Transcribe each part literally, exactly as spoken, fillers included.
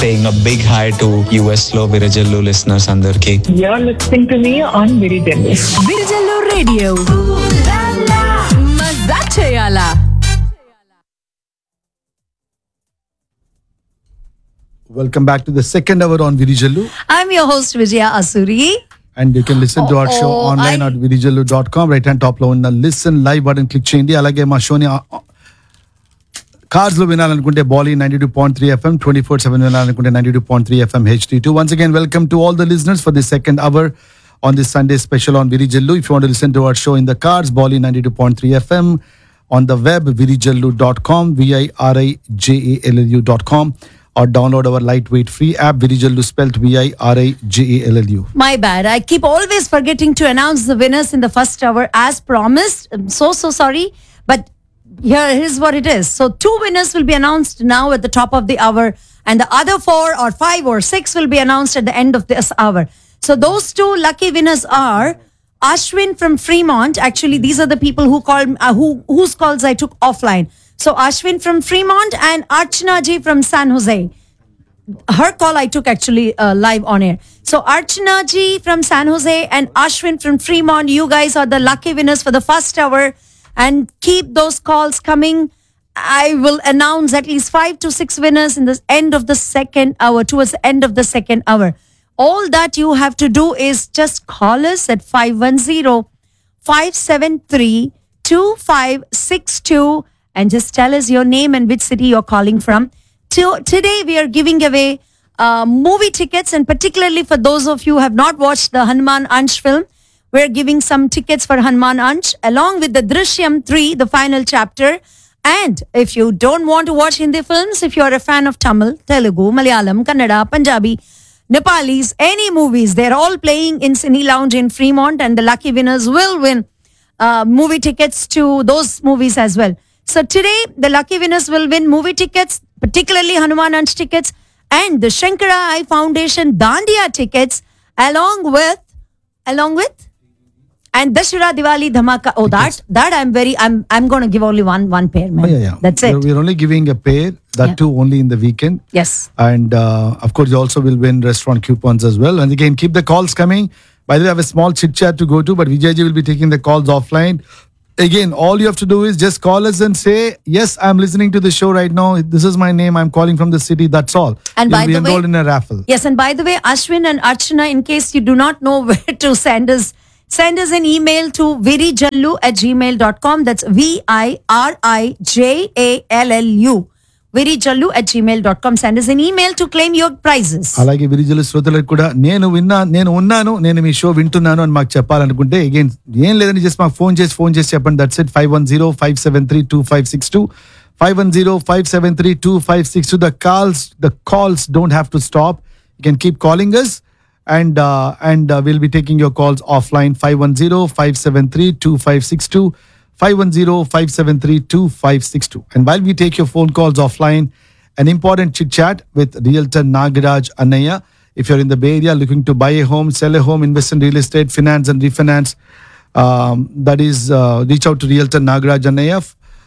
saying a big hi to U S లో విరజల్లు listeners అందరికి. You're listening to me on Virijallu. Virijallu Radio. మజా చేయాలా? Welcome back to the second hour on Virijallu. I'm your host Vijaya Asuri. And you can listen to our show Oh, online I- at virijallu dot com. Right hand top లో ఉన్న listen live button click చేయండి. అలాగే మా షోని cars లో వినాలనుకుంటే Bali ninety two point three F M, twenty-four seven వినాలనుకుంటే ninety two point three F M H D two. Once again, welcome to all the listeners for the second hour on this Sunday special on Virijallu. If you want to listen to our show in the cars, Bali ninety two point three F M, on the web, virijallu dot com, V I R I J A L L U dot com, or download our lightweight free app, Virijallu, spelled V I R I J A L L U. My bad. I keep always forgetting to announce the winners in the first hour as promised. I'm so, so sorry. But here is what it is. So two winners will be announced now at the top of the hour, and the other four or five or six will be announced at the end of this hour. So those two lucky winners are Ashwin from Fremont. Actually, these are the people who called, uh, who whose calls I took offline. So Ashwin from Fremont and Archana Ji from San Jose. Her call I took actually uh, live on air. So Archana Ji from San Jose and Ashwin from Fremont, you guys are the lucky winners for the first hour, and keep those calls coming. I will announce at least five to six winners in the end of the second hour, towards the end of the second hour. All that you have to do is just call us at five one zero, five seven three, two five six two and just tell us your name and which city you're calling from. To- today we are giving away uh, movie tickets, and particularly for those of you who have not watched the Hanuman Ansh film, we're giving some tickets for Hanuman Ansh along with the Drishyam three, the final chapter. And if you don't want to watch Hindi films, if you're a fan of Tamil, Telugu, Malayalam, Kannada, Punjabi, Nepalis, any movies, they're all playing in Cine Lounge in Fremont, and the lucky winners will win uh, movie tickets to those movies as well. So today, the lucky winners will win movie tickets, particularly Hanuman Ansh tickets, and the Shankara Eye Foundation Dandiya tickets, along with, along with, and Dashera Diwali Dhamaka. Oh, that that I'm very, I'm I'm going to give only one one pair, man. Oh, yeah, yeah. That's it. We're, we're only giving a pair, that Yeah. too only in the weekend. Yes. And uh, of course, you also will win restaurant coupons as well. And again, keep the calls coming. By the way, I have a small chit chat to go to, but Vijayji will be taking the calls offline. Again, all you have to do is just call us and say, yes, I'm listening to the show right now. This is my name. I'm calling from the city. That's all. And You'll by be the way- enrolled in a raffle. Yes, and by the way, Ashwin and Archana, in case you do not know where to send us, send us an email to virijallu at gmail dot com. That's V I R I J A L L U. virijallu at gmail dot com. Send us an email to claim your prizes. అలాగే విరిజల శ్రోతలకు కూడా నేను విన్నా నేను ఉన్నాను నేను మీ show వింటున్నాను అని మాకు చెప్పాలనుకుంటే అగైన్ ఏం లేదని జస్ట్ మాకు ఫోన్ చేసి ఫోన్ చేసి చెప్పండి. That's it. Five one zero five seven three two five six two five one zero five seven three two five six two. The calls the calls don't have to stop. You can keep calling us and uh, and uh, we'll be taking your calls offline. five one zero five seven three two five six two five one zero five seven three two five six two. And while we take your phone calls offline, an important chit chat with Realtor Nagaraj Annaya. If you're in the Bay Area looking to buy a home, sell a home, invest in real estate, finance and refinance, um, that is, uh, reach out to Realtor Nagaraj Annaya.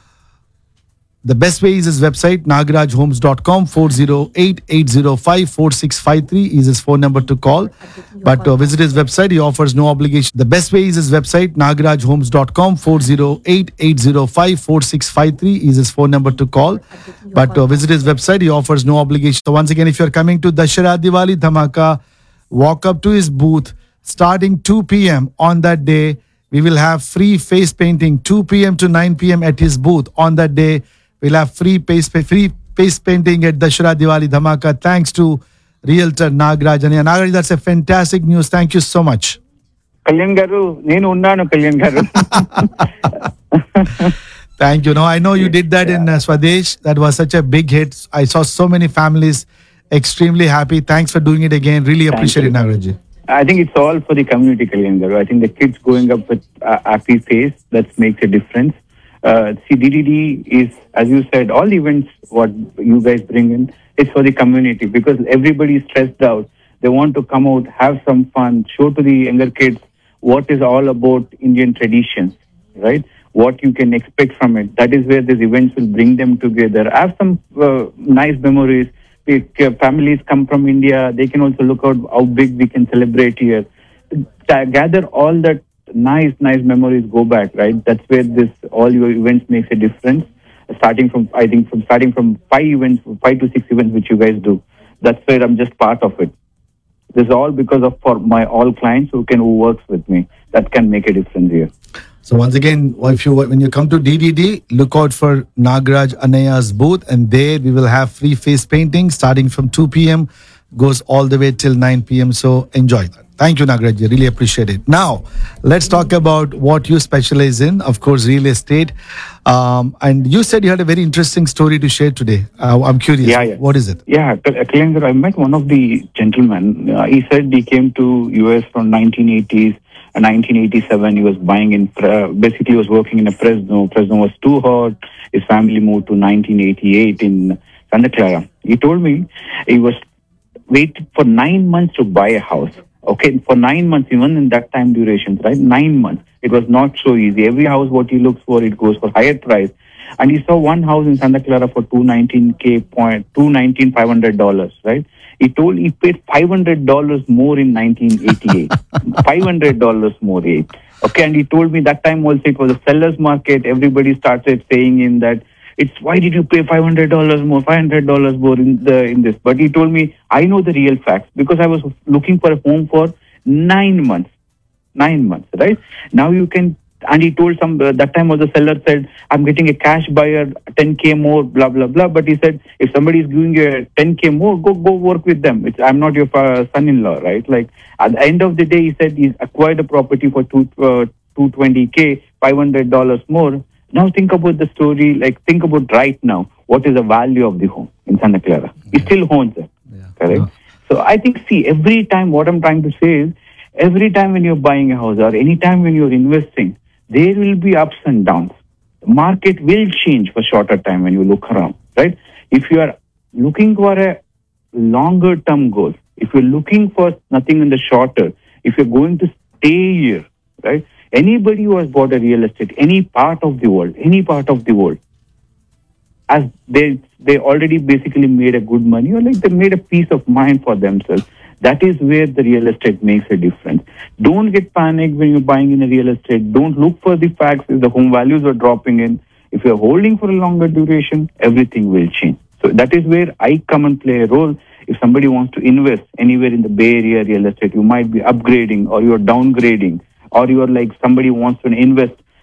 The best way is his website, nagaraj homes dot com. four zero eight eight zero five four six five three is his phone number to call. But uh, visit his website, he offers no obligation. The best way is his website, nagaraj homes dot com. four zero eight eight zero five four six five three is his phone number to call. But uh, visit his website, he offers no obligation. So once again, if you're coming to Dashera Diwali Dhamaka, walk up to his booth starting two p.m. on that day. We will have free face painting two p.m. to nine p.m. at his booth on that day. We'll have free face, free face painting at Dashera Diwali Dhamaka thanks to Realtor Nagaraj. And Nagaraj, that's a fantastic news. Thank you so much. Kalyan గారు నేను ఉన్నాను కళ్యాణ్ గారు. Thank you. No, I know you did that in uh, Swadesh. That was such a big hit. I saw so many families extremely happy. Thanks for doing it again. Really appreciate it, Nagaraj. I think it's all for the community, Kalyan garu. I think the kids going up with a happy face, that makes a difference. Uh, see, D D D is, as you said, all the events what you guys bring in is for the community, because everybody is stressed out. They want to come out, have some fun, show to the younger kids what is all about Indian traditions, right? What you can expect from it. That is where these events will bring them together. Have some uh, nice memories if uh, families come from India, they can also look out how big we can celebrate here. T- gather all that nice, nice memories, go back, right? That's where this all your events makes a difference. Starting from, I think, from starting from five events, five to six events, which you guys do. That's where I'm just part of it. This is all because of for my all clients who can who works with me. That can make a difference here. So once again, if you when you come to D D D, look out for Nagraj Anaya's booth, and there we will have free face painting starting from two p.m. goes all the way till nine p.m. So enjoy that. Thank you, Nagraj. Really appreciate it. Now, let's talk about what you specialize in. Of course, real estate. Um, and you said you had a very interesting story to share today. Uh, I'm curious. Yeah, yeah. What is it? Yeah, Kalendra, I met one of the gentlemen. Uh, he said he came to U S from nineteen eighties. In nineteen eighty-seven, he was buying in, uh, basically he was working in a Fresno. Fresno was too hot. His family moved to nineteen eighty-eight in Santa Clara. He told me he was waiting for nine months to buy a house. Okay, for nine months, even in that time durations, right? Nine months. It was not so easy. Every house, what he looks for, it goes for higher price. And he saw one house in Santa Clara for two nineteen k point two nineteen five hundred dollars, right? He told he paid five hundred dollars more in nineteen eighty-eight. five hundred dollars more, eh? Okay, and he told me that time also it was a seller's market. Everybody started saying in that it's why did you pay five hundred dollars more, five hundred dollars more in the in this? But he told me I know the real facts because I was looking for a home for nine months, nine months, right? Now you can. And he told some, uh, that time was the seller said, I'm getting a cash buyer, ten k more, blah, blah, blah. But he said, if somebody is giving you a ten k more, go go work with them. It's, I'm not your uh, son-in-law, right? Like, at the end of the day, he said he's acquired a property for two, uh, two twenty k, five hundred dollars more. Now think about the story, like, think about right now, what is the value of the home in Santa Clara? He still owns it, Yeah. correct? Yeah. So I think, see, every time, what I'm trying to say is, every time when you're buying a house or any time when you're investing, there will be ups and downs. The market will change for shorter time when you look around, right? If you are looking for a longer term goal, if you're looking for nothing in the shorter, if you're going to stay here, right? Anybody who has bought a real estate, any part of the world, any part of the world, as they they already basically made a good money or like they made a peace of mind for themselves. That is where the real estate makes a difference. Don't get panicked when you're buying in a real estate. Don't look for the facts if the home values are dropping in. If you're holding for a longer duration, everything will change. So that is where I come and play a role. If somebody wants to invest anywhere in the Bay Area real estate, you might be upgrading or you're downgrading or you're like somebody wants to invest